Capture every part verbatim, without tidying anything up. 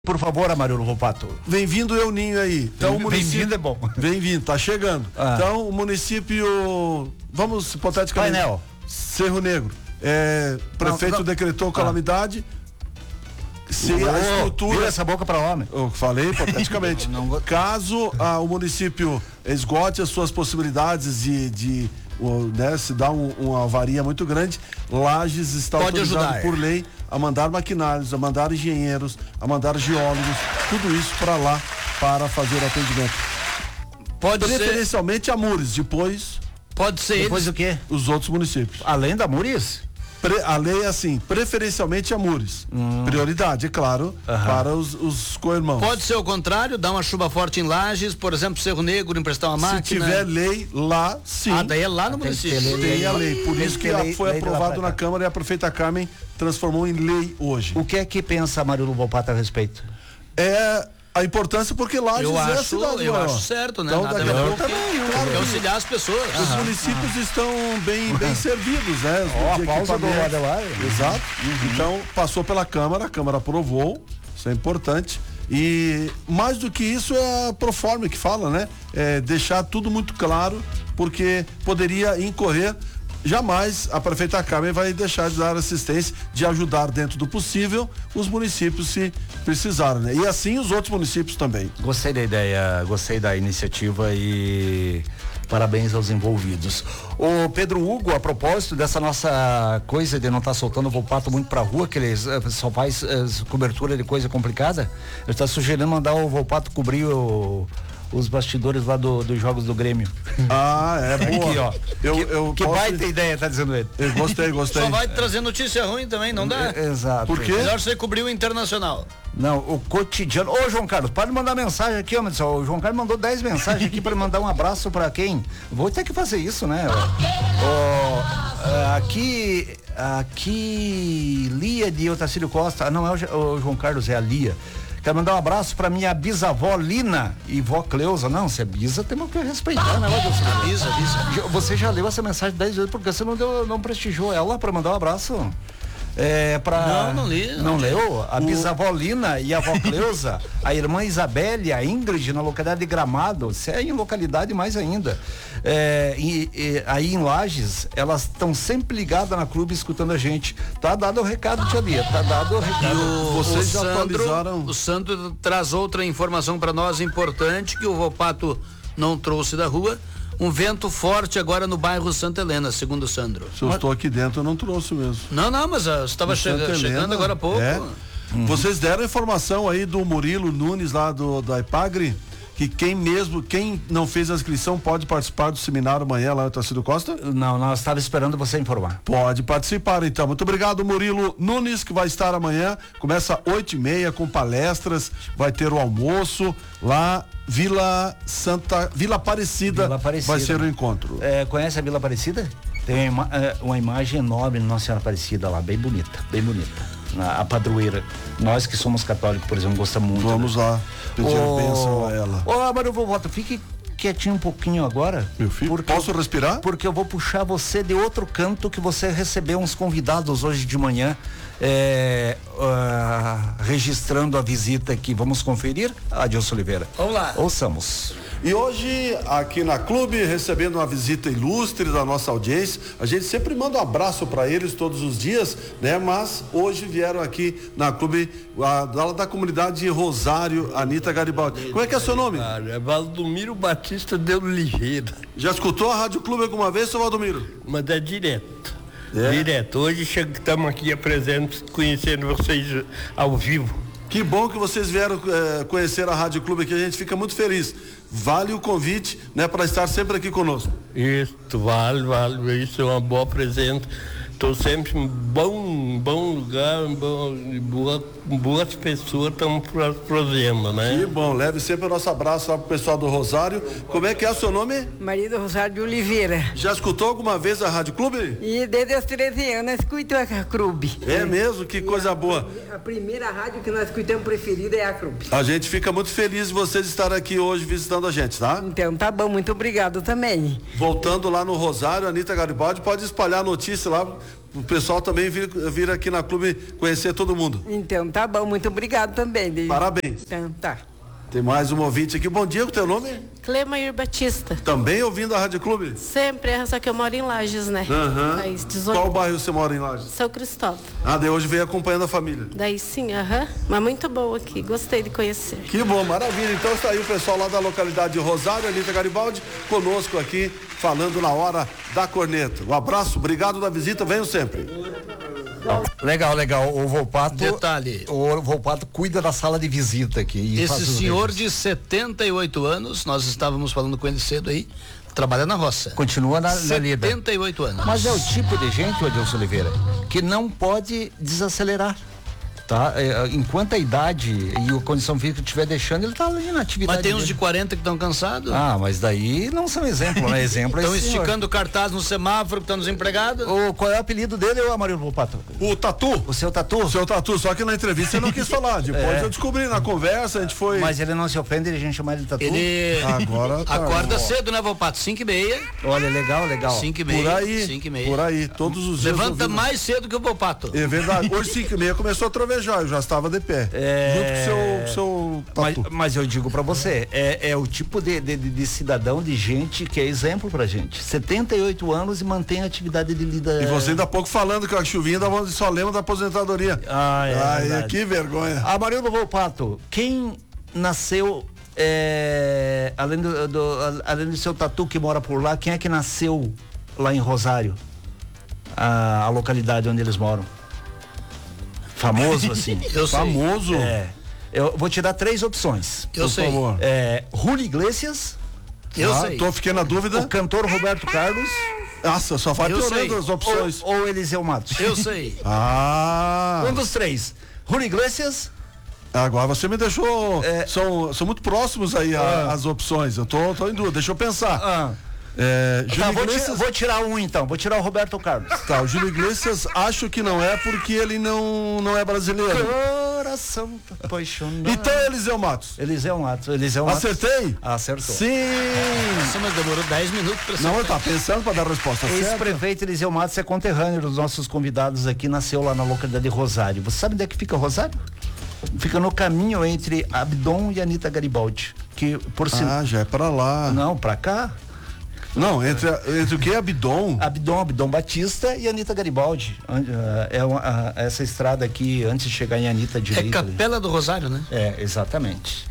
Por favor, Amarildo Volpato. Bem-vindo, Euninho aí. Então, Bem, o município... Bem-vindo é bom. Bem-vindo, tá chegando. Ah. Então, o município, vamos hipoteticamente... Painel. Cerro Negro. É, prefeito não, não. decretou calamidade. Ah. Se oh, a estrutura... Vira essa boca para homem. Eu falei hipoteticamente. não, não... Caso ah, o município esgote as suas possibilidades de... de né, se dá um, uma avaria muito grande, Lages está Pode autorizado ajudar, por é. lei a mandar maquinários, a mandar engenheiros, a mandar geólogos, tudo isso para lá para fazer atendimento. Pode Preferencialmente ser... a Mures, depois Pode ser depois eles... o quê? Os outros municípios. Além da Mures? Pre, a lei é assim, preferencialmente a Mures. Hum. Prioridade, é claro, uhum. para os, os co-irmãos. Pode ser o contrário, dar uma chuva forte em Lages, por exemplo, Cerro Negro, emprestar uma máquina. Se tiver lei lá, sim. Ah, daí é lá no município. Tem, lei, tem a lei, por isso que, que lei, foi lei aprovado na Câmara e a prefeita Carmen transformou em lei hoje. O que é que pensa Amarildo Volpato a respeito? É... A importância porque Lages eu é acho, a cidade Eu maior. acho certo, né? Então, Nada daqui a pouco também, claro, auxiliar as pessoas. Os uhum. municípios uhum. estão bem, bem servidos, né? Ó, oh, a pausa do lá. Exato. Uhum. Então, passou pela Câmara, a Câmara aprovou, isso é importante. E mais do que isso é a Proforme que fala, né? É deixar tudo muito claro, porque poderia incorrer. Jamais a prefeita Carmen vai deixar de dar assistência, de ajudar dentro do possível os municípios se precisarem, né? E assim os outros municípios também. Gostei da ideia, gostei da iniciativa e parabéns aos envolvidos. O Pedro Hugo, a propósito dessa nossa coisa de não estar tá soltando o Volpato muito pra rua, que ele só faz uh, cobertura de coisa complicada, ele está sugerindo mandar o Volpato cobrir o os bastidores lá do, dos jogos do Grêmio. Ah, é boa. Aqui, ó. Eu, que eu que posso... baita ideia, tá dizendo ele. Eu gostei, gostei. Só vai trazer notícia ruim também, não dá? É, exato. Por quê? Melhor você cobrir o Internacional. Não, o cotidiano. Ô, João Carlos, pode mandar mensagem aqui, ó, pessoal. O João Carlos mandou dez mensagens aqui para mandar um abraço para quem? Vou ter que fazer isso, né? Ó, aqui, aqui, Lia de Otacílio Costa. Ah, não é o, o João Carlos, é a Lia. Quero mandar um abraço pra minha bisavó Lina e vó Cleusa. Não, se é bisa, temos que respeitar, né? Bisa, bisa. Você já leu essa mensagem dez vezes porque você não, deu, não prestigiou ela pra mandar um abraço? É, pra... Não, não li. Não, não leu? A o... bisavó Lina e a vó Cleusa, a irmã Isabelle e a Ingrid na localidade de Gramado, se é em localidade mais ainda. É, e, e, aí em Lages, elas estão sempre ligadas na clube escutando a gente. Tá dado o recado, tia Lia, tá dado o recado. O, Vocês o já Sandro, atualizaram? O Sandro traz outra informação para nós importante que o Volpato não trouxe da rua. Um vento forte agora no bairro Santa Helena, segundo o Sandro. Se eu mas... estou aqui dentro, eu não trouxe mesmo. Não, não, mas você estava chega, chegando agora há pouco. É. Uhum. Vocês deram informação aí do Murilo Nunes lá do, da Epagre, que quem mesmo, quem não fez a inscrição pode participar do seminário amanhã lá no Otacílio Costa? Não, nós estávamos esperando você informar. Pode participar então. Muito obrigado, Murilo Nunes, que vai estar amanhã. Começa oito e meia com palestras, vai ter o almoço lá. Vila Santa, Vila Aparecida, Vila Aparecida vai ser o encontro. É, conhece a Vila Aparecida? Tem uma, uma imagem enorme de Nossa Senhora Aparecida lá, bem bonita, bem bonita. A, a padroeira. Nós que somos católicos, por exemplo, gostamos muito. Vamos né? lá, pedir oh, bênção a ela. Ô, oh, Mario Volpato, fique quietinho um pouquinho agora. Meu filho, porque posso eu, respirar? Porque eu vou puxar você de outro canto que você recebeu uns convidados hoje de manhã. É, uh, registrando a visita aqui. Vamos conferir? Adilson Oliveira. Vamos lá. Ouçamos. E hoje, aqui na Clube, recebendo uma visita ilustre da nossa audiência, a gente sempre manda um abraço para eles todos os dias, né? Mas hoje vieram aqui na Clube, a, da, da comunidade de Rosário, Anita Garibaldi. Como é que é seu nome? É Valdomiro Batista de Oliveira. Já escutou a Rádio Clube alguma vez, seu Valdomiro? Mas é direto. É. Direto. Hoje estamos aqui presentes, conhecendo vocês ao vivo. Que bom que vocês vieram é, conhecer a Rádio Clube aqui, a gente fica muito feliz. Vale o convite, né, para estar sempre aqui conosco. Isso, vale, vale, isso é uma boa presença. Estou sempre em bom, bom lugar, bom, boa, boas pessoas estão para o programa, né? Que bom, leve sempre o nosso abraço lá pro pessoal do Rosário. Como é que é o seu nome? Maria do Rosário de Oliveira. Já escutou alguma vez a Rádio Clube? E desde os treze anos escuto a Clube. É mesmo? Que coisa a, boa. A primeira rádio que nós escutamos preferida é a Clube. A gente fica muito feliz de vocês estarem aqui hoje visitando a gente, tá? Então tá bom, muito obrigado também. Voltando lá no Rosário, Anita Garibaldi pode espalhar a notícia lá o pessoal também vir, vir aqui na clube conhecer todo mundo. Então tá bom, muito obrigado também. Daí. Parabéns. Então tá. Tem mais um ouvinte aqui. Bom dia, o teu nome? Clemair Batista. Também ouvindo a Rádio Clube? Sempre, só que eu moro em Lages, né? Aham. Faz dezoito... Qual bairro você mora em Lages? São Cristóvão. Ah, daí hoje veio acompanhando a família. Daí sim, aham. Mas muito boa aqui, gostei de conhecer. Que bom, maravilha. Então está aí o pessoal lá da localidade de Rosário, Anitta Garibaldi, conosco aqui, falando na hora da corneta. Um abraço, obrigado da visita, venham sempre. Legal, legal. O Volpato. Detalhe. O Volpato cuida da sala de visita aqui. E Esse senhor de setenta e oito anos, nós estávamos falando com ele cedo aí, trabalha na roça. Continua na, na lida. setenta e oito anos. Mas é o tipo de gente, Adilson Oliveira, que não pode desacelerar. Tá? É, enquanto a idade e a condição física estiver deixando, ele tá ali na atividade. Mas tem uns dele. de quarenta que estão cansados. Ah, mas daí não são exemplo, né? Exemplo é Estão esse senhor. esticando cartaz no semáforo, que estão desempregados. O, qual é o apelido dele, ô Amarildo Volpato? O Tatu. O seu Tatu? O seu Tatu, só que na entrevista você não quis falar. Depois É. eu descobri na conversa, a gente foi. Mas ele não se ofende de a gente chamar ele de Tatu? Ele Agora tá. acorda cedo, né, Volpato? cinco e meia. Olha, legal, legal. cinco e meia. Por aí, cinco e meia. por aí, todos os dias. Levanta ouvindo. mais cedo que o Volpato. É verdade. Hoje cinco e meia começou a trovejar, eu já estava de pé. É. Junto com o seu, seu Mas, Tatu. mas eu digo pra você, é, é o tipo de, de, de cidadão, de gente que é exemplo pra gente. setenta e oito anos e mantém a atividade de lida. E você ainda há pouco falando que a chuvinha dava, só lembra da aposentadoria. Ah, é Ai, verdade. que vergonha. Amarildo Volpato, quem nasceu, é, além, do, do, além do seu Tatu que mora por lá, quem é que nasceu lá em Rosário? A, a localidade onde eles moram. Famoso assim. Eu sei. Famoso. É. Eu vou te dar três opções. Eu Por sei. favor. É, Julio Iglesias, Eu Ah, sei. Tô, fiquei na o dúvida. cantor Roberto Carlos Nossa, só vai Eu piorando sei. as opções. ou, ou Eliseu Matos. Eu sei. Ah, Um dos três. Julio Iglesias, agora você me deixou. É. São, são muito próximos aí a- Ah. as opções. Eu tô, tô em dúvida, deixa eu pensar. ah, É, tá, Júlio vou, ti- Iglesias. vou tirar um então, vou tirar o Roberto Carlos. Tá, o Júlio Iglesias acho que não é porque ele não, não é brasileiro. Coração apaixonado. Então Eliseu Matos. Eliseu Matos, Eliseu Matos. Acertei? Acertou. Sim! Nossa, mas demorou dez minutos pra Não, eu acertar. tava pensando pra dar a resposta certa. Ex-prefeito Eliseu Matos é conterrâneo dos nossos convidados aqui, nasceu lá na localidade de Rosário. Você sabe onde é que fica Rosário? Fica no caminho entre Abdon e Anitta Garibaldi. Que por sinal. Ah, já é pra lá. Não, pra cá. Não, entre, a- entre o que? Abdon? Abdon, Abdon Batista e Anitta Garibaldi. An- ah, É uma, ah, essa estrada aqui, antes de chegar em Anitta É direita. ali. Capela do Rosário, né? É, exatamente.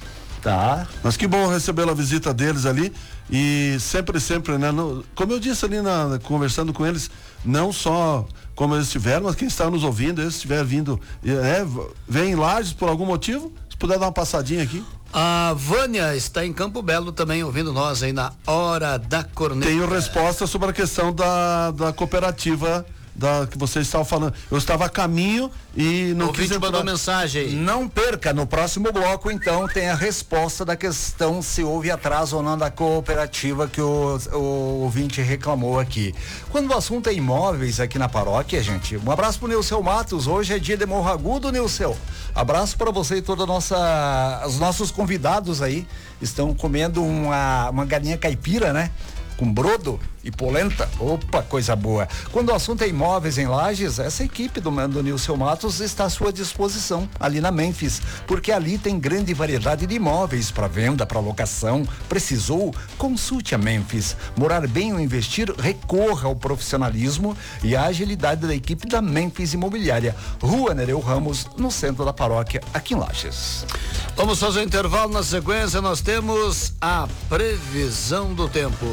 Tá. Mas que bom receber a visita deles ali e sempre, sempre, né? no- como eu disse ali na, conversando com eles, não só como eles estiveram, mas quem está nos ouvindo, eles estiver vindo, é, vem em Lages por algum motivo, se puder dar uma passadinha aqui. A Vânia está em Campo Belo também ouvindo nós aí na Hora da Corneta. Tenho resposta sobre a questão da, da cooperativa da que você estava falando. Eu estava a caminho e não O quis ouvinte mandou entrar. mensagem aí. Não perca, no próximo bloco, então, tem a resposta da questão se houve atraso ou não da cooperativa que o, o ouvinte reclamou aqui. Quando o assunto é imóveis aqui na paróquia, gente, um abraço pro Nilceu Matos, hoje é dia de Morro Agudo, Nilceu. Abraço para você e toda a nossa, os nossos convidados aí, estão comendo uma, uma galinha caipira, né? Com brodo e polenta, opa, coisa boa. Quando o assunto é imóveis em Lages, essa equipe do, do Nilceu Matos está à sua disposição ali na Memphis, porque ali tem grande variedade de imóveis para venda, para locação. Precisou? Consulte a Memphis. Morar bem ou investir, recorra ao profissionalismo e à agilidade da equipe da Memphis Imobiliária. Rua Nereu Ramos, no centro da paróquia, aqui em Lages. Vamos fazer um intervalo, na sequência nós temos a previsão do tempo.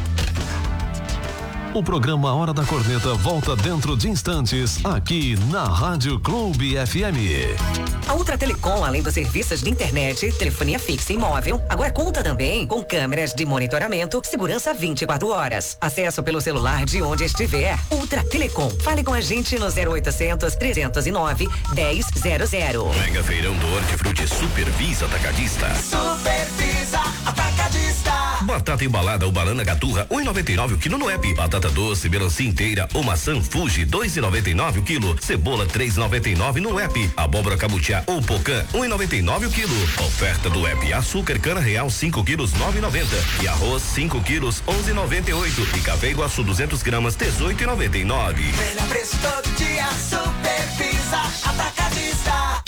O programa Hora da Corneta volta dentro de instantes, aqui na Rádio Clube F M. A Ultra Telecom, além dos serviços de internet, telefonia fixa e móvel, agora conta também com câmeras de monitoramento, segurança vinte e quatro horas. Acesso pelo celular de onde estiver. Ultra Telecom. Fale com a gente no zero oitocentos, trezentos e nove, dez zero zero. Mega feirão do Hortifruti Supervisa Atacadista. Supervisa Atacadista. Batata embalada ou banana gaturra, um e noventa e nove o quilo no app. Batata doce, melancia inteira ou maçã Fuji, dois e noventa e nove o quilo. Cebola, três e noventa e nove no app. Abóbora cabutiá ou pocã, um e noventa e nove o quilo. Oferta do app. Açúcar cana real, cinco quilos, nove e noventa. E arroz, cinco quilos, onze e noventa e oito. E café Iguaçu, duzentos gramas, dezoito e noventa e nove. Melhor preço todo dia, Super Pizza Atacadista.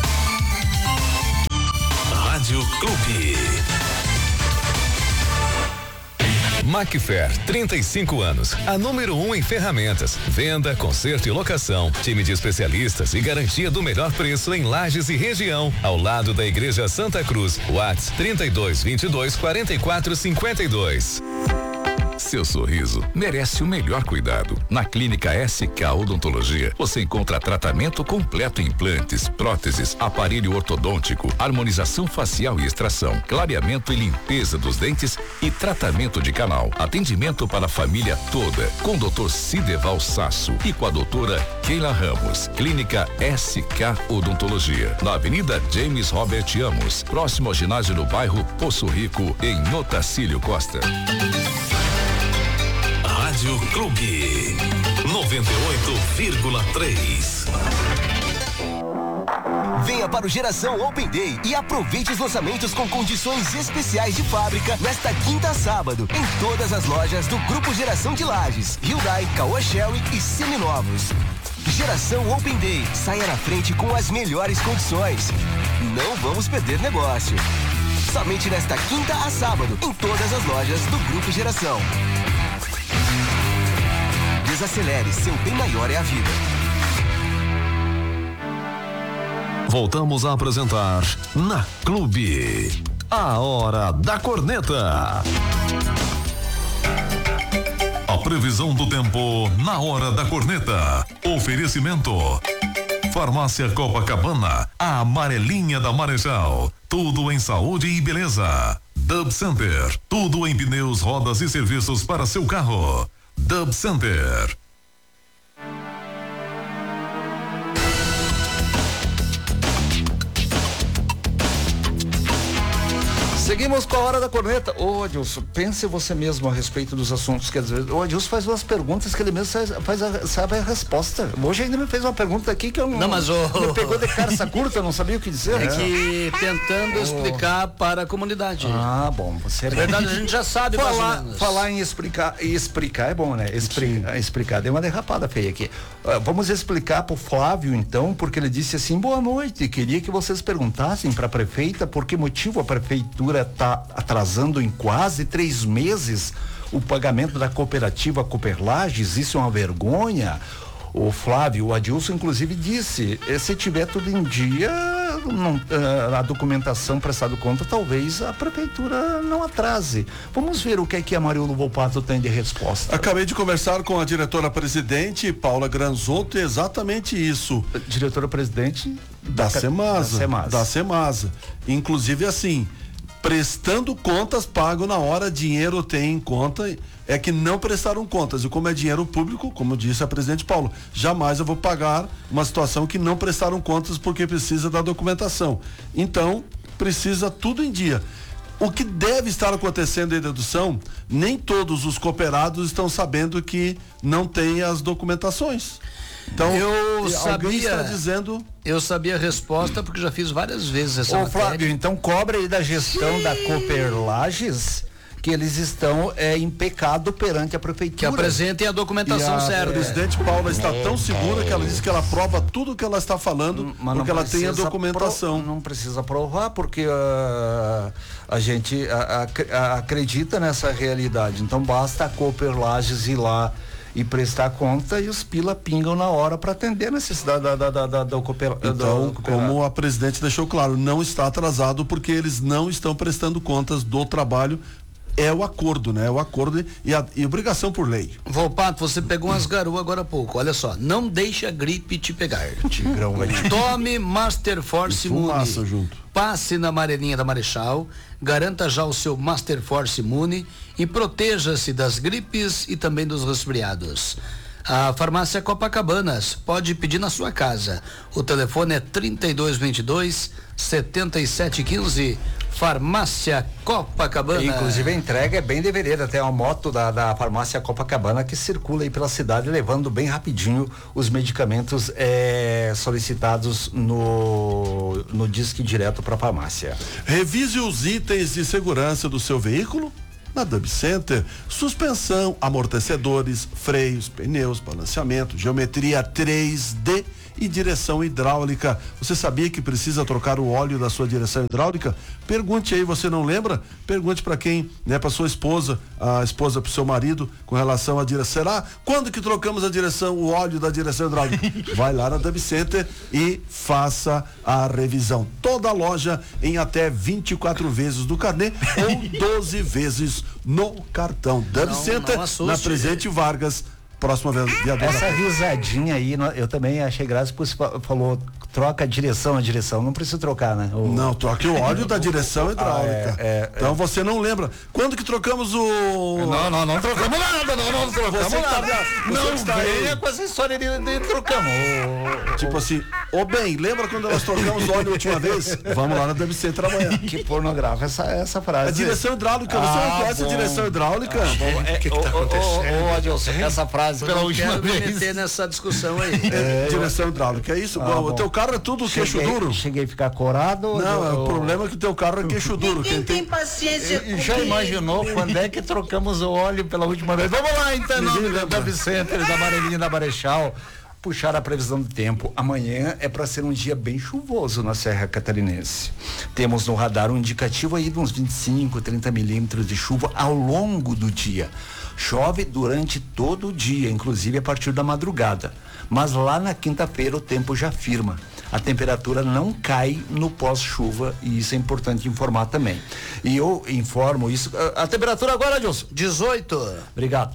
Rádio Clube. Macfer, trinta e cinco anos, a número um em ferramentas, venda, conserto e locação, time de especialistas e garantia do melhor preço em Lages e região, ao lado da Igreja Santa Cruz. Whats trinta e dois, vinte e dois, quarenta e quatro, cinquenta e dois. Seu sorriso merece o melhor cuidado. Na Clínica S K Odontologia, você encontra tratamento completo em implantes, próteses, aparelho ortodôntico, harmonização facial e extração, clareamento e limpeza dos dentes e tratamento de canal. Atendimento para a família toda, com o doutor Cideval Sasso e com a doutora Keila Ramos. Clínica S K Odontologia, na Avenida James Robert Amos, próximo ao ginásio no bairro Poço Rico, em Otacílio Costa. Rádio Clube noventa e oito vírgula três. Venha para o Geração Open Day e aproveite os lançamentos com condições especiais de fábrica nesta quinta a sábado em todas as lojas do Grupo Geração de Lages, Hyundai, Caoa Chery e Seminovos. Geração Open Day, saia na frente com as melhores condições. Não vamos perder negócio. Somente nesta quinta a sábado em todas as lojas do Grupo Geração. Desacelere, seu bem maior é a vida. Voltamos a apresentar na Clube, a Hora da Corneta. A previsão do tempo na Hora da Corneta. Oferecimento: Farmácia Copacabana, a amarelinha da Marechal. Tudo em saúde e beleza. Dub Center, tudo em pneus, rodas e serviços para seu carro. Dub Center. Seguimos com a Hora da Corneta. Ô, Adilson, pense você mesmo a respeito dos assuntos que às vezes. O Adilson faz umas perguntas que ele mesmo faz, faz a, sabe a resposta. Hoje ainda me fez uma pergunta aqui que eu não. Não, mas o. Me pegou de carça curta, eu não sabia o que dizer. É que tentando explicar para a comunidade. Ah, bom. Você Na verdade, a gente já sabe falar, mais ou menos. Falar em explicar. E explicar é bom, né? Explicar, explicar. Deu uma derrapada feia aqui. Uh, vamos explicar pro Flávio, então, porque ele disse assim: boa noite. Queria que vocês perguntassem para a prefeita por que motivo a prefeitura está atrasando em quase três meses o pagamento da cooperativa Cooper Lages. Isso é uma vergonha. O Flávio, o Adilson inclusive disse, se tiver tudo em dia, não, a documentação prestado conta, talvez a prefeitura não atrase. Vamos ver o que é que a Mariolo Volpato tem de resposta. Acabei de conversar com a diretora-presidente, Paula Granzotto, exatamente isso. Diretora-presidente da, da Semasa. Da Semasa. Da Semasa. Inclusive assim, prestando contas, pago na hora, dinheiro tem em conta, é que não prestaram contas. E como é dinheiro público, como disse a presidente Paulo, jamais eu vou pagar uma situação que não prestaram contas porque precisa da documentação. Então, precisa tudo em dia. O que deve estar acontecendo em dedução, nem todos os cooperados estão sabendo que não tem as documentações. Então, eu sabia, está dizendo... eu sabia a resposta porque já fiz várias vezes essa Ô, matéria. Flávio, então cobra aí da gestão Sim. da Cooper Lages que eles estão é, em pecado perante a prefeitura. Que apresentem a documentação a certa. A presidente Paula está tão segura que ela diz que ela prova tudo o que ela está falando, Mas porque ela tem a documentação. Pro, não precisa provar, porque uh, a gente a, a, a, acredita nessa realidade. Então basta a Cooper Lages ir lá e prestar conta e os pila pingam na hora para atender a necessidade da, da, da, da, da cooperação. Então, como a presidente deixou claro, não está atrasado porque eles não estão prestando contas do trabalho. É o acordo, né? É o acordo e a e obrigação por lei. Volpato, você pegou umas garoas agora há pouco. Olha só, não deixe a gripe te pegar. Tigrão, vai te... Tome Master Force Imune. Junto. Passe na amarelinha da Marechal, garanta já o seu Master Force Imune e proteja-se das gripes e também dos resfriados. A farmácia Copacabanas pode pedir na sua casa. O telefone é trinta e dois vinte e dois, setenta e sete quinze. Farmácia Copacabana. Inclusive a entrega é bem de vereda, tem uma moto da, da farmácia Copacabana que circula aí pela cidade levando bem rapidinho os medicamentos é, solicitados no, no disque direto para a farmácia. Revise os itens de segurança do seu veículo na Dub Center. Suspensão, amortecedores, freios, pneus, balanceamento, geometria três D e direção hidráulica. Você sabia que precisa trocar o óleo da sua direção hidráulica? Pergunte aí, você não lembra? Pergunte para quem, né, para sua esposa, a esposa para o seu marido, com relação à direção. Será? Quando que trocamos a direção, o óleo da direção hidráulica? Vai lá na Dub Center e faça a revisão. Toda a loja em até vinte e quatro vezes do carnê ou doze vezes no cartão. Dub Não, Center, não na Presidente Vargas. Próxima vez. Essa risadinha aí, eu também achei graça, porque você falou, troca a direção, a direção, não precisa trocar, né? O... Não, troque o óleo da direção hidráulica. Ah, é, é, então é. você não lembra. Quando que trocamos o... Não, não, não trocamos nada, não, não trocamos Você nada. Tá, não está venha com essa história de, de trocamos. O, tipo o... assim, ô bem, lembra quando nós trocamos óleo a última vez? Vamos lá na Dub Center amanhã. Que pornográfica essa, essa frase. A direção hidráulica, você ah, não conhece bom. a direção hidráulica? Ah, bom, é, que que tá acontecendo? Ô, Adilson, essa frase pela última Quero vez. me meter nessa discussão aí. É, direção hidráulica, é isso? Ah, o teu carro é tudo cheguei, queixo duro? Cheguei a ficar corado. Não, eu, o problema é que o teu carro é queixo duro. Quem tem tem paciência E já imaginou quando é que trocamos o óleo pela última vez? Vamos lá então, nome da Dub Center, da Amarelinha, da Marechal. Puxar a previsão do tempo. Amanhã é para ser um dia bem chuvoso na Serra Catarinense. Temos no radar um indicativo aí de uns vinte e cinco, trinta milímetros de chuva ao longo do dia. Chove durante todo o dia, inclusive a partir da madrugada. Mas lá na quinta-feira o tempo já firma. A temperatura não cai no pós-chuva e isso é importante informar também. E eu informo isso. A, a temperatura agora, Adilson? dezoito. Obrigado.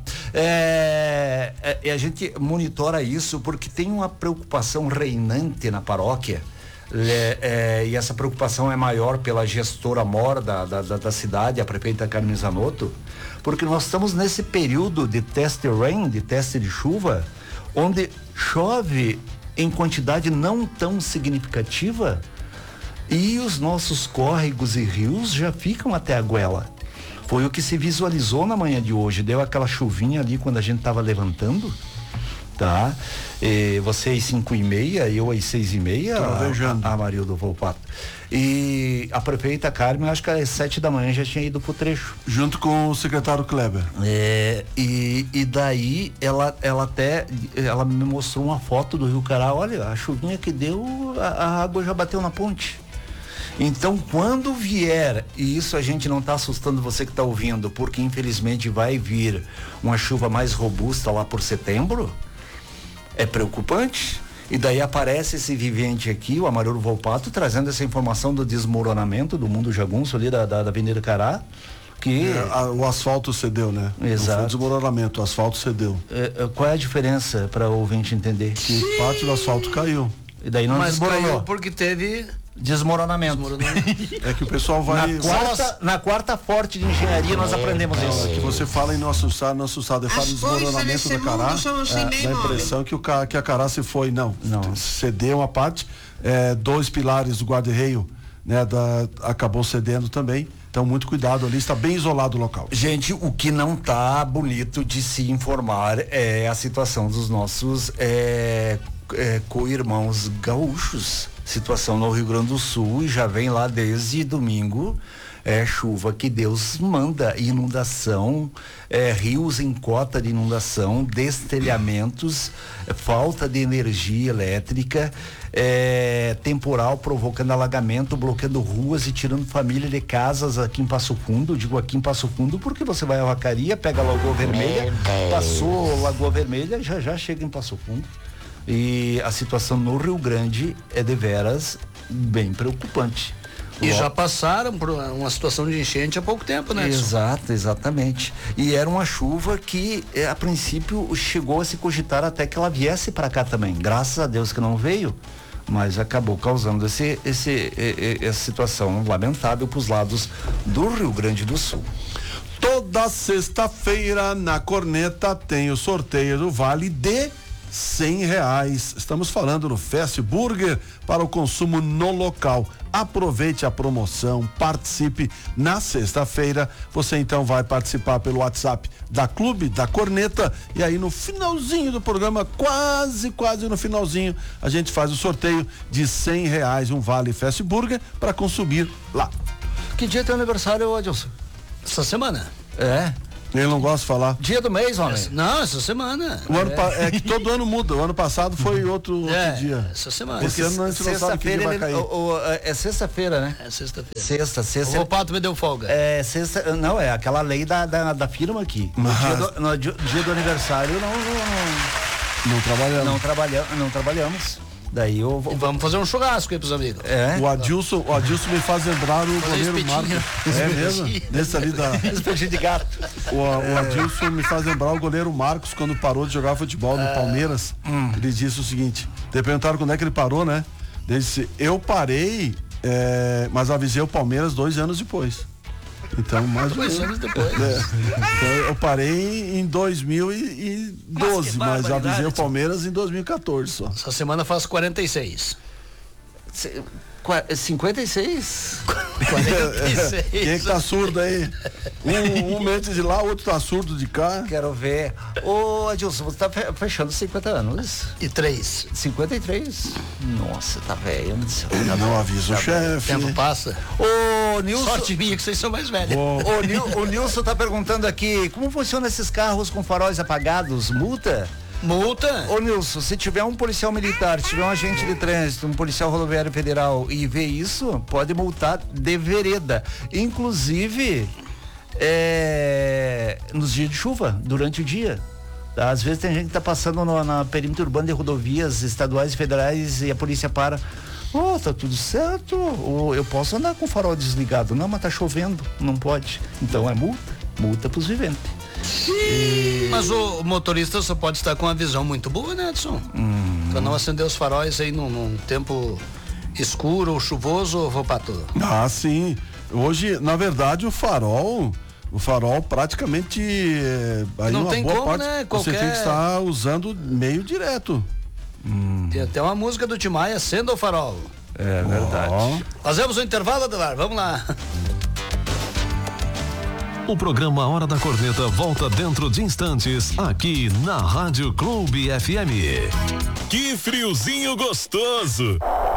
É, é, a gente monitora isso porque tem uma preocupação reinante na paróquia. É, é, e essa preocupação é maior pela gestora mor da, da, da, da cidade, a prefeita Carmen Zanotto, porque nós estamos nesse período de teste rain, de teste de chuva, onde chove em quantidade não tão significativa e os nossos córregos e rios já ficam até a goela. Foi o que se visualizou na manhã de hoje, deu aquela chuvinha ali quando a gente estava levantando, tá? E você às cinco e meia, eu às seis e meia, a, a Marildo Volpato. E a prefeita Carmen, acho que às sete da manhã já tinha ido pro trecho. Junto com o secretário Kleber. É, e, e daí ela, ela até, ela me mostrou uma foto do Rio Cará, olha, a chuvinha que deu, a, a água já bateu na ponte. Então, quando vier, e isso a gente não está assustando você que está ouvindo, porque infelizmente vai vir uma chuva mais robusta lá por setembro, é preocupante. E daí aparece esse vivente aqui, o Amarildo Volpato, trazendo essa informação do desmoronamento do Mundo Jagunço ali da, da, da Avenida Cará. Que é, a, o asfalto cedeu, né? Exato. Não foi desmoronamento, o asfalto cedeu. É, qual é a diferença para o ouvinte entender? Que parte do asfalto caiu. E daí não Mas desmoronou. caiu porque teve desmoronamento. desmoronamento. É que o pessoal vai... Na quarta, na quarta forte de engenharia nós aprendemos é, isso. É que você fala em não assustar, não assustar, de fato desmoronamento da Cará, é, dá a impressão que, o, que a Cará se foi, não, não. Cedeu uma parte, é, dois pilares do guarda-reio, né, da, acabou cedendo também. Então, muito cuidado ali, está bem isolado o local. Gente, o que não tá bonito de se informar é a situação dos nossos é, é, co-irmãos gaúchos. Situação no Rio Grande do Sul, já vem lá desde domingo, é chuva que Deus manda, inundação, é, rios em cota de inundação, destelhamentos, é, falta de energia elétrica, é, temporal provocando alagamento, bloqueando ruas e tirando família de casas aqui em Passo Fundo. Digo aqui em Passo Fundo porque você vai à Vacaria, pega a Lagoa Vermelha, passou Lagoa Vermelha, já já chega em Passo Fundo. E a situação no Rio Grande é deveras bem preocupante. E já passaram por uma situação de enchente há pouco tempo, né? Exato, exatamente. E era uma chuva que, a princípio, chegou a se cogitar até que ela viesse para cá também. Graças a Deus que não veio, mas acabou causando esse, esse, essa situação lamentável para os lados do Rio Grande do Sul. Todo Toda sexta-feira na Corneta tem o sorteio do Vale de cem reais. Estamos falando no Fast Burger para o consumo no local. Aproveite a promoção, participe na sexta-feira. Você então vai participar pelo WhatsApp da Clube da Corneta e aí no finalzinho do programa, quase, quase no finalzinho, a gente faz o sorteio de cem reais, um Vale Fast Burger para consumir lá. Que dia é teu aniversário, Adilson? Essa semana. É. Ele não gosta de falar. Dia do mês, homem. Essa, não, essa semana. O ano é. é que todo ano muda. O ano passado foi outro, outro é, dia. Essa semana. Esse ano a gente não sabe que dia vai cair. O, o, é sexta-feira, né? É sexta-feira. Sexta, sexta. O Pato me deu folga. É, sexta. Não, é aquela lei da, da, da firma aqui. No, Mas... dia, do, no dia, dia do aniversário não. Não, não trabalhamos. Não, trabalha, não trabalhamos. Daí eu vou. E vamos fazer um churrasco aí pros amigos. É. O Adilson, o Adilson me faz lembrar o goleiro Marcos. É mesmo? Nesse ali da. Espetinho de gato. O, o Adilson me faz lembrar o goleiro Marcos quando parou de jogar futebol no Palmeiras. Hum. Ele disse o seguinte: te perguntaram quando é que ele parou, né? Ele disse: eu parei, é, mas avisei o Palmeiras dois anos depois. Então, mais dois anos depois. É. Então, eu parei em dois mil e doze, mas, mas avisei o Palmeiras em dois mil e quatorze só. Essa semana faz quarenta e seis. cinquenta e seis? quarenta e seis. Quem é que tá surdo aí? Um, um mente de lá, outro tá surdo de cá. Quero ver. Ô, Adilson, você tá fechando cinquenta anos. E três. cinquenta e três? Nossa, tá velho. Não, não avisa o chefe. O tempo passa. Ô, Nilson. Sorte minha que vocês são mais velhos. Ô, Nil, o Nilson tá perguntando aqui, como funcionam esses carros com faróis apagados? Multa? Multa? Ô Nilson, se tiver um policial militar, se tiver um agente de trânsito, um policial rodoviário federal e ver isso, pode multar de vereda. Inclusive, é, nos dias de chuva, durante o dia. Às vezes tem gente que tá passando no, na perímetro urbano de rodovias estaduais e federais e a polícia para. Oh, tá tudo certo. Oh, eu posso andar com o farol desligado. Não, mas tá chovendo, não pode. Então é multa, multa pros viventes. E... Mas o motorista só pode estar com uma visão muito boa, né, Edson? Hum. Pra não acender os faróis aí num, num tempo escuro ou chuvoso, vou para tudo. Ah, sim. Hoje, na verdade, o farol, o farol praticamente é, aí não uma tem boa como, parte, né? Você Qualquer... tem que estar usando meio direto. Hum. Tem até uma música do Tim Maia, Acenda o Farol. É verdade. Oh. Fazemos o um intervalo, Adelar, vamos lá. O programa Hora da Corneta volta dentro de instantes, aqui na Rádio Clube F M. Que friozinho gostoso!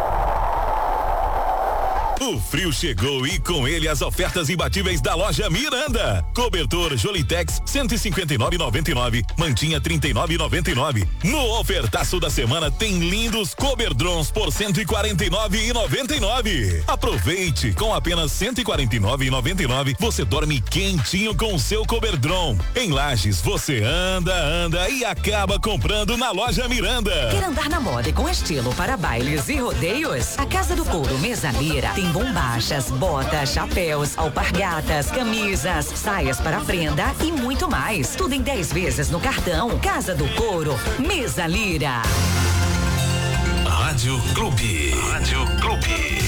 O frio chegou e com ele as ofertas imbatíveis da loja Miranda. Cobertor Jolitex cento e cinquenta e nove reais e noventa e nove centavos, mantinha trinta e nove reais e noventa e nove centavos. No ofertaço da semana tem lindos Coberdrons por cento e quarenta e nove reais e noventa e nove centavos. Aproveite, com apenas cento e quarenta e nove reais e noventa e nove centavos você dorme quentinho com o seu Coberdron. Em Lages você anda, anda e acaba comprando na loja Miranda. Quer andar na moda e com estilo para bailes e rodeios? A Casa do Couro Mesalira tem bombachas, botas, chapéus, alpargatas, camisas, saias para prenda e muito mais. Tudo em dez vezes no cartão. Casa do Couro Mesalira. Rádio Clube. Rádio Clube.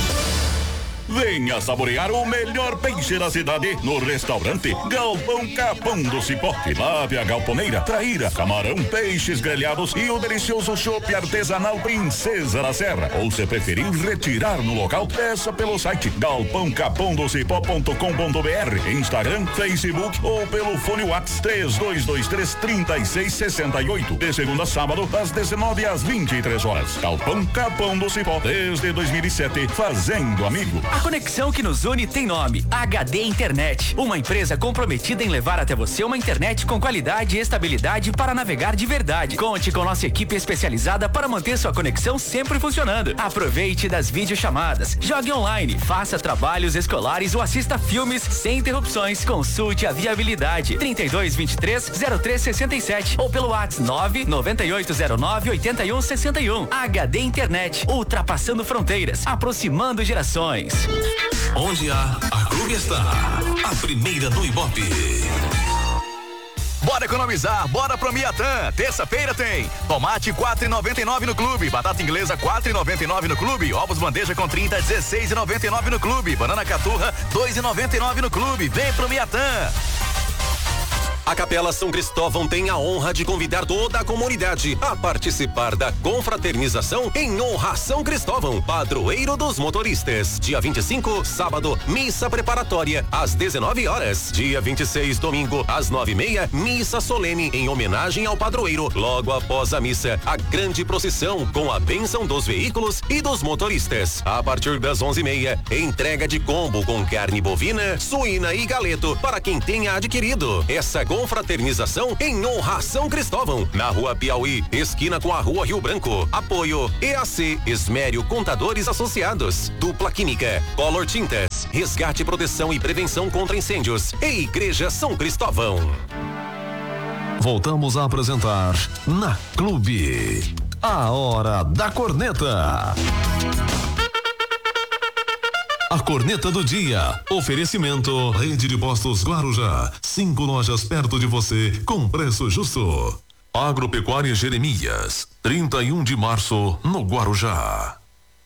Venha saborear o melhor peixe da cidade no restaurante Galpão Capão do Cipó. Tilápia, galponeira, traíra, camarão, peixes grelhados e o delicioso chopp artesanal Princesa da Serra. Ou se preferir retirar no local, peça pelo site galpão capão do cipó ponto com ponto br, Instagram, Facebook ou pelo fone WhatsApp três dois dois três, três seis seis oito. De segunda a sábado, das dezenove às vinte e três horas. Galpão Capão do Cipó, desde dois mil e sete, fazendo amigo. A conexão que nos une tem nome, H D Internet, uma empresa comprometida em levar até você uma internet com qualidade e estabilidade para navegar de verdade. Conte com nossa equipe especializada para manter sua conexão sempre funcionando. Aproveite das videochamadas, jogue online, faça trabalhos escolares ou assista filmes sem interrupções. Consulte a viabilidade trinta e dois, vinte e três, zero três sessenta e sete ou pelo WhatsApp nove nove oito zero nove oito um seis um. H D Internet, ultrapassando fronteiras, aproximando gerações. Onde há, a Clube está. A primeira do Ibope. Bora economizar, bora pro Miatã. Terça-feira tem tomate quatro e noventa e nove no clube, batata inglesa quatro e noventa e nove no clube, ovos bandeja com trinta, dezesseis e noventa e nove no clube, banana caturra dois e noventa e nove no clube. Vem pro Miatã. A Capela São Cristóvão tem a honra de convidar toda a comunidade a participar da confraternização em honra a São Cristóvão, padroeiro dos motoristas. Dia vinte e cinco, sábado, missa preparatória às dezenove horas. Dia vinte e seis, domingo, às nove e meia, missa solene em homenagem ao padroeiro. Logo após a missa, a grande procissão com a bênção dos veículos e dos motoristas. A partir das onze e meia, entrega de combo com carne bovina, suína e galeto para quem tenha adquirido. Essa confraternização em honra a São Cristóvão, na Rua Piauí, esquina com a Rua Rio Branco. Apoio E A C, Esmério Contadores Associados, Dupla Química, Color Tintas, Resgate, Proteção e Prevenção contra Incêndios e Igreja São Cristóvão. Voltamos a apresentar Na Clube, a Hora da Corneta. A corneta do dia. Oferecimento Rede de Postos Guarujá. Cinco lojas perto de você com preço justo. Agropecuária Jeremias. trinta e um de março no Guarujá.